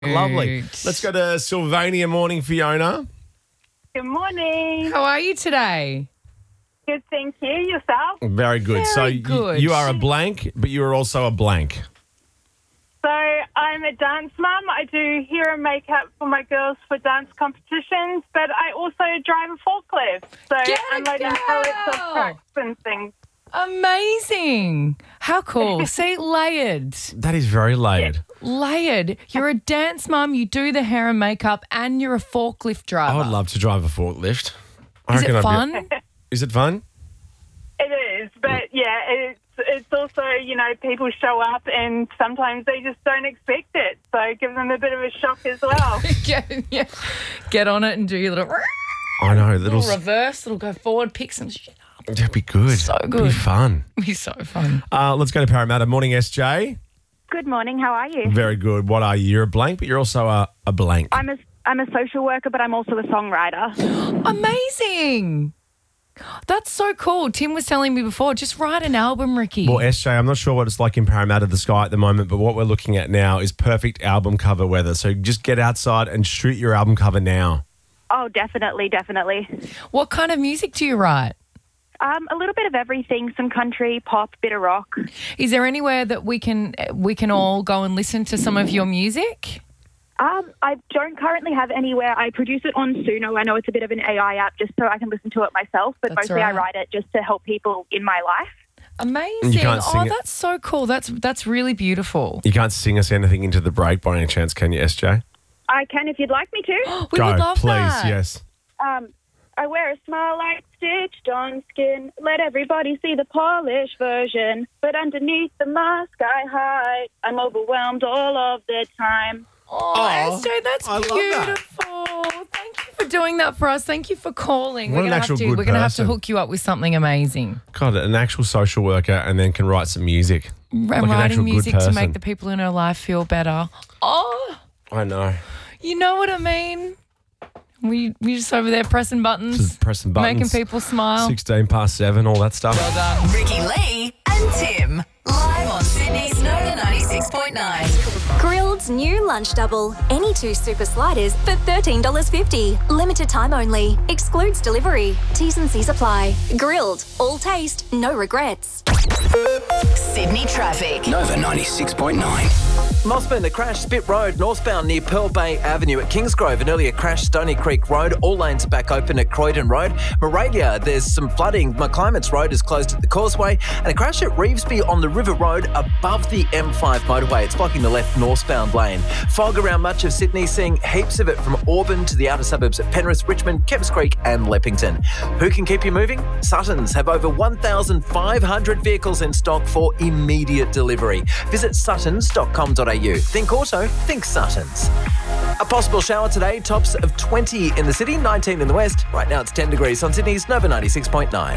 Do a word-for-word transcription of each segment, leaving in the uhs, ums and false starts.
Lovely. Let's go to Sylvania. Morning, Fiona. Good morning. How are you today? Good, thank you. Yourself? Very good. Very so y- good. you are a blank, but you are also a blank. So I'm a dance mum. I do hair and makeup for my girls for dance competitions, but I also drive a forklift. So Get a unloading girl! pallets of trucks and things. Amazing. How cool. See, layered. That is very layered. Layered. You're a dance mum, you do the hair and makeup, and you're a forklift driver. I would love to drive a forklift. I Is reckon it I'd fun? Be... Is it fun? It is, but yeah, it's it's also, you know, people show up and sometimes they just don't expect it. So give them a bit of a shock as well. Get, yeah. Get on it and do your little, I know. Little, little reverse, little go forward, pick some shit up. That'd be good. So It'd be good. fun. It'd be so fun. Uh, let's go to Parramatta. Morning, S J. Good morning. How are you? Very good. What are you? You're a blank, but you're also a, a blank. I'm a I'm a social worker, but I'm also a songwriter. Amazing. That's so cool. Tim was telling me before, just write an album, Ricky. Well, S J, I'm not sure what it's like in Parramatta, the sky at the moment, but what we're looking at now is perfect album cover weather. So just get outside and shoot your album cover now. Oh, definitely, definitely. What kind of music do you write? Um, a little bit of everything, some country, pop, bit of rock. Is there anywhere that we can we can all go and listen to some of your music? Um, I don't currently have anywhere. I produce it on Suno. I know it's a bit of an A I app just so I can listen to it myself, but That's mostly I right. write it just to help people in my life. Amazing. You can't sing Oh, it. that's so cool. That's that's really beautiful. You can't sing us anything into the break by any chance, can you, S J? I can if you'd like me to. We Go, would love please, that. yes. Um, I wear a smile like stitched on skin. Let everybody see the polished version. But underneath the mask I hide. I'm overwhelmed all of the time. Oh, Oh, S J, that's I love that. beautiful. Thank you for doing that for us. Thank you for calling. What we're an gonna have actual to good we're gonna have to person. hook you up with something amazing. God, an actual social worker and then can write some music. And Like an actual writing good music to person. make the people in her life feel better. Oh, I know. you know what I mean? We we just over there pressing buttons, Just pressing buttons. making people smile. sixteen past seven, all that stuff. Well done. Ricky Lee and Tim. Live on Sydney's Nova ninety-six point nine. Grilled's new lunch double. Any two super sliders for thirteen dollars fifty. Limited time only. Excludes delivery. T's and C's apply. Grilled. All taste, no regrets. Sydney traffic. Nova ninety-six point nine. Mossburn, the crash, Spit Road, northbound near Pearl Bay Avenue at Kingsgrove. An earlier crash, Stony Creek Road. All lanes are back open at Croydon Road. Moralia, there's some flooding. McClimates Road is closed at the Causeway. And a crash at Revesby on the River Road above the M five motorway. It's blocking the left northbound lane. Fog around much of Sydney, seeing heaps of it from Auburn to the outer suburbs at Penrith, Richmond, Kemps Creek and Leppington. Who can keep you moving? Suttons have over one thousand five hundred vehicles in stock for immediate delivery. Visit suttons dot com dot a u. Think auto, think Suttons. A possible shower today, tops of twenty in the city, nineteen in the west. Right now it's ten degrees on Sydney's Nova ninety-six point nine.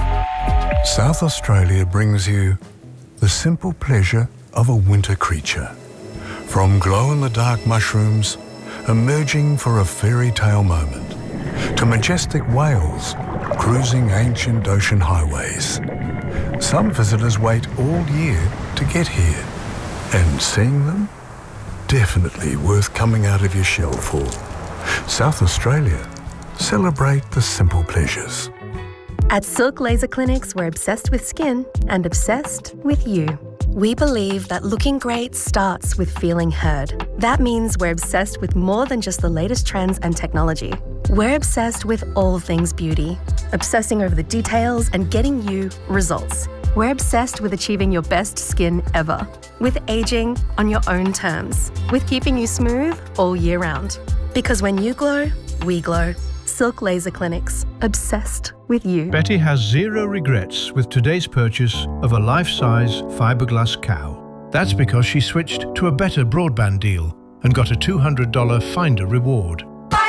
South Australia brings you the simple pleasure of a winter creature. From glow-in-the-dark mushrooms emerging for a fairy tale moment, to majestic whales cruising ancient ocean highways. Some visitors wait all year to get here, and seeing them, definitely worth coming out of your shell for. South Australia, celebrate the simple pleasures. At Silk Laser Clinics, we're obsessed with skin and obsessed with you. We believe that looking great starts with feeling heard. That means we're obsessed with more than just the latest trends and technology. We're obsessed with all things beauty, obsessing over the details and getting you results. We're obsessed with achieving your best skin ever, with aging on your own terms, with keeping you smooth all year round. Because when you glow, we glow. Silk Laser Clinics, obsessed with you. Betty has zero regrets with today's purchase of a life-size fiberglass cow. That's because she switched to a better broadband deal and got a two hundred dollars Finder reward.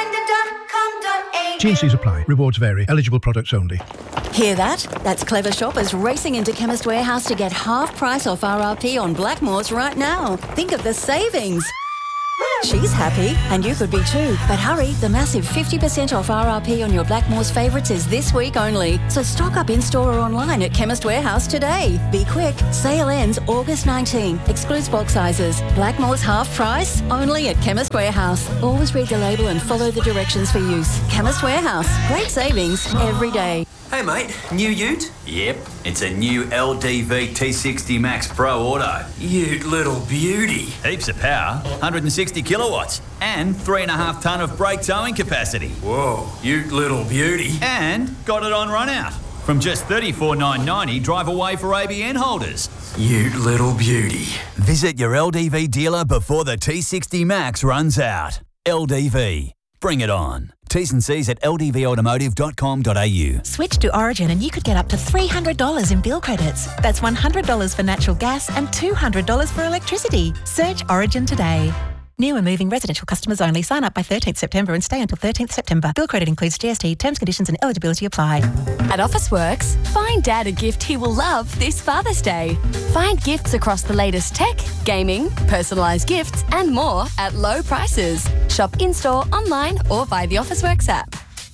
T and C's apply. Rewards vary. Eligible products only. Hear that? That's clever shoppers racing into Chemist Warehouse to get half price off R R P on Blackmores right now. Think of the savings. She's happy, and you could be too. But hurry, the massive fifty percent off R R P on your Blackmores favourites is this week only. So stock up in-store or online at Chemist Warehouse today. Be quick. Sale ends August nineteenth. Excludes bulk sizes. Blackmores half price, only at Chemist Warehouse. Always read the label and follow the directions for use. Chemist Warehouse. Great savings every day. Hey mate, new ute? Yep, it's a new L D V T sixty Max Pro Auto. Ute little beauty. Heaps of power, one hundred sixty kilowatts, and three and a half tonne of brake towing capacity. Whoa, ute little beauty. And got it on run out. From just thirty-four thousand nine hundred ninety dollars, drive away for A B N holders. Ute little beauty. Visit your L D V dealer before the T sixty Max runs out. L D V. Bring it on. T's and C's at l d v automotive dot com dot a u. Switch to Origin and you could get up to three hundred dollars in bill credits. That's one hundred dollars for natural gas and two hundred dollars for electricity. Search Origin today. New and moving residential customers only. Sign up by thirteenth September and stay until thirteenth September. Bill credit includes G S T. Terms, conditions and eligibility apply. At Officeworks, find Dad a gift he will love this Father's Day. Find gifts across the latest tech, gaming, personalised gifts and more at low prices. Shop in-store, online or via the Officeworks app.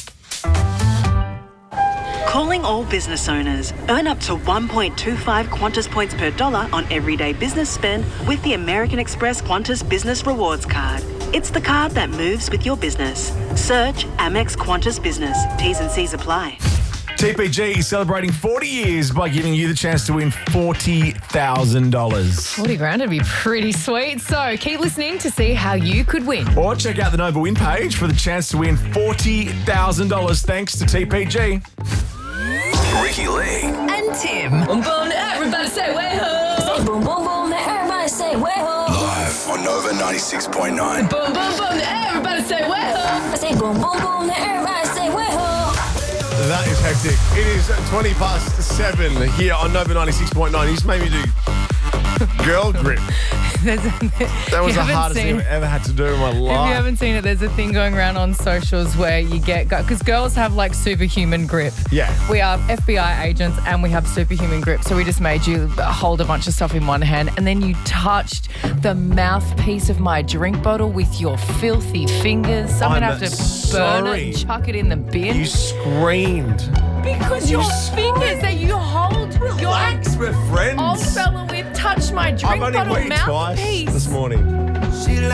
Calling all business owners. Earn up to one point two five Qantas points per dollar on everyday business spend with the American Express Qantas Business Rewards Card. It's the card that moves with your business. Search Amex Qantas Business. T's and C's apply. T P G is celebrating forty years by giving you the chance to win forty thousand dollars. forty grand would be pretty sweet. So keep listening to see how you could win. Or check out the Nova Win page for the chance to win forty thousand dollars thanks to T P G. Ricky Lee and Tim. Boom, boom, everybody say way-ho. Say boom, boom, boom, everybody say way-ho. Live on Nova ninety-six point nine. Boom, boom, boom, everybody say way-ho. Say boom, boom, boom, everybody say way-ho. That is hectic. It is twenty past seven here on Nova ninety-six point nine. You just made me do girl grip. That was the hardest thing I've ever had to do in my life. If you haven't seen it, there's a thing going around on socials where you get, because girls have like superhuman grip. Yeah. We are F B I agents and we have superhuman grip. So we just made you hold a bunch of stuff in one hand and then you touched the mouthpiece of my drink bottle with your filthy fingers. So I'm, I'm going to have to sorry. burn it and chuck it in the bin. You screamed. Because You your screamed. fingers that you hold, Relax, your we're friends. old fella with touch my drink I've only bottle weighed twice mouthpiece. this morning.